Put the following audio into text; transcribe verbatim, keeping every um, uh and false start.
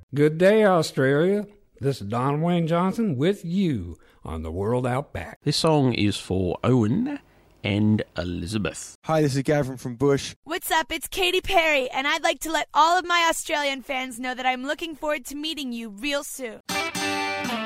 Good day, Australia. This is Don Wayne Johnson with you on the World Out Back. This song is for Owen and Elizabeth. Hi, this is Gavin from Bush. What's up? It's Katy Perry, and I'd like to let all of my Australian fans know that I'm looking forward to meeting you real soon.